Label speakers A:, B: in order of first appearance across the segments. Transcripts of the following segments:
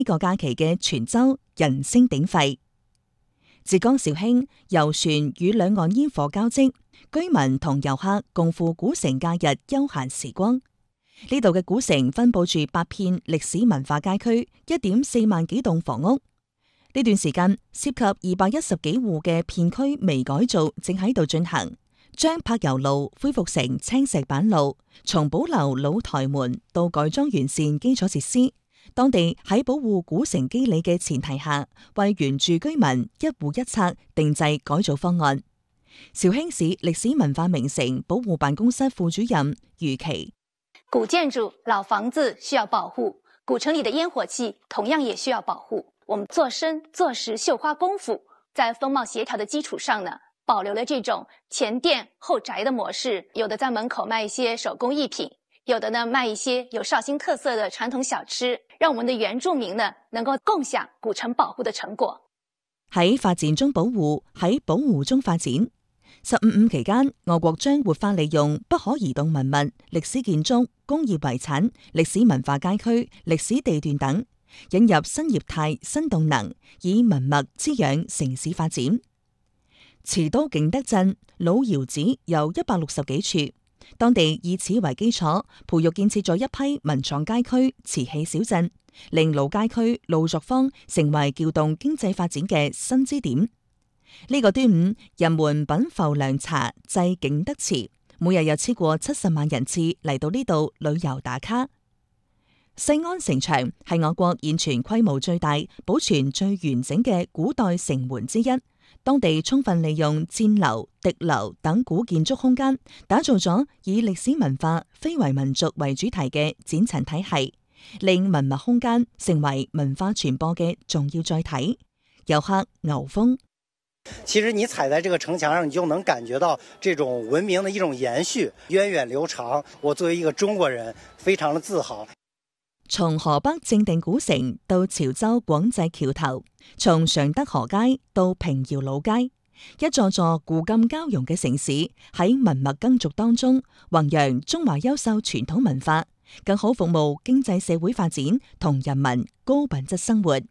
A: 呢個假期嘅泉州人聲鼎沸。浙江紹興遊船與兩岸煙火交織，居民同遊客共赴古城假日休閒時光。呢度嘅古城分佈住8片歷史文化街區，1.4萬幾棟房屋。呢段時間涉及210幾戶嘅片區微改造正喺度進行，將柏油路恢復成青石板路，從保留老台門到改裝完善基礎設施。當地喺保護古城肌理嘅前提下，為原住居民一戶一策定製改造方案。紹興市歷史文化名城保護辦公室副主任余琪：
B: 古建築、老房子需要保護，古城裏的煙火氣同樣也需要保護。我們做深做實繡花功夫，在風貌協調的基礎上呢，保留了這種前店後宅的模式。有的在門口賣一些手工藝品，有的呢賣一些有紹興特色的傳統小吃，讓我們的原住民呢能夠共享古城保護的成果。
A: 喺發展中保護，喺保護中發展。15.5期間，我國將活化利用不可移動文物、歷史建築、工業遺產、歷史文化街區、歷史地段等，引入新業態、新動能，以文物滋養城市發展。持都景德鎮老窑址有160幾處，當地以此為基礎，培育建設咗一批文創街區、瓷器小鎮，令老街區老作坊成為撬動經濟發展嘅新支點。呢個端午，人們品浮涼茶祭景德祠，每日有超過70萬人次嚟到呢度旅遊打卡。西安城牆係我國現存規模最大、保存最完整嘅古代城門之一。當地充分利用箭樓、笛樓等古建築空間，打造咗以歷史文化、非遺民族為主題嘅展陳體系，令文物空間成為文化傳播嘅重要載體。遊客牛峰：
C: 其實你踩在這個城牆上，你就能感覺到這種文明的一種延續，源遠流長。我作為一個中國人，非常的自豪。
A: 從河北正定古城到潮州廣濟橋頭，從常德河街到平遙老街，一座座古今交融嘅城市喺文物耕耘當中，弘揚中華優秀傳統文化，更好服務經濟社會發展同人民高品質生活。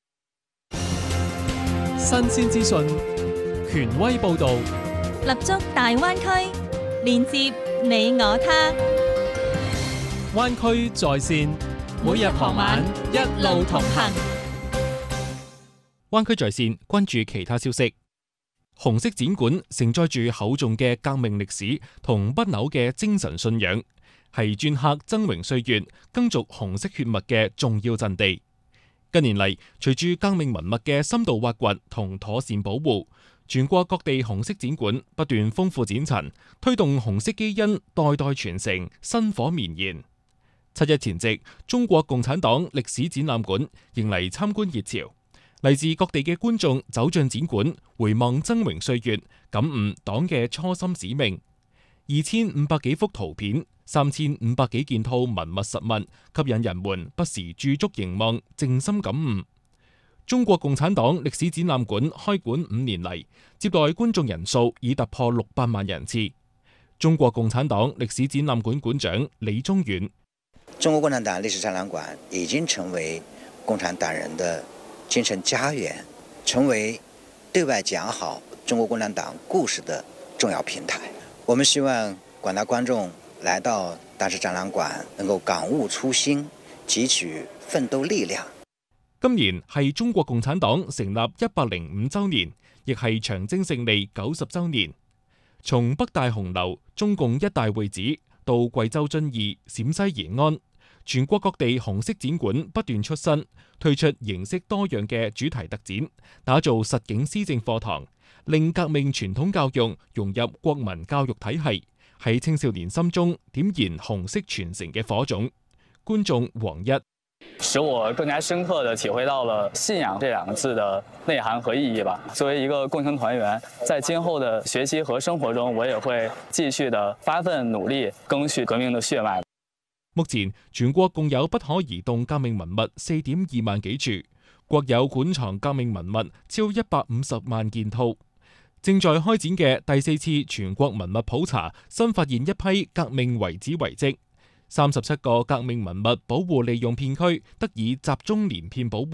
D: 新鮮資訊，權威報導，
E: 立足大灣區，連接你我他。
D: 灣區在線，每日傍晚一路同行。灣區在線，關注其他消息。紅色展館承載住厚重嘅革命歷史同不朽嘅精神信仰，係鐫刻崢嶸歲月、耕耘紅色血脈嘅重要陣地。近年嚟，隨住革命文物嘅深度挖掘同妥善保護，全國各地紅色展館不斷豐富展陳，推動紅色基因代代傳承，薪火綿延。7日前夕，中國共產黨歷史展覽館迎嚟參觀熱潮，嚟自各地嘅觀眾走進展館，回望崢嶸歲月，感悟黨嘅初心使命。2500幾幅圖片，3500幾件套文物實物，吸引人們不時駐足凝望，靜心感悟。中國共產黨歷史展覽館開館5年嚟，接待觀眾人數已突破600萬人次。中國共產黨歷史展覽館館長李宗遠：
F: 中國共產黨歷史展覽館已經成為共產黨人的精神家園，成為對外講好中國共產黨故事的重要平台。我們希望廣大觀眾來到當時展覽館，能夠感悟初心，汲取奮鬥力量。
D: 今年係中國共產黨成立105週年，亦係長征勝利90週年。從北大紅樓、中共一大會址到貴州遵義、陝西延安，全國各地紅色展館不斷出新，推出形式多樣嘅主題特展，打造實景施政課堂，令革命傳統教育融入國民教育體系，喺青少年心中點燃紅色傳承嘅火種。觀眾黃一：
G: 使我更加深刻地體會到了信仰這兩個字的內涵和意義吧。作為一個共青團員，在今後的學習和生活中，我也會繼續地發奮努力，謄續革命的血脈。
D: 目前全國共有不可移動革命文物4.2萬幾處，國有館藏革命文物超150萬件套。正在開展嘅第4次全國文物普查，新發現一批革命遺址遺跡。 37個革命文物保護利用片區得以集中連片保護。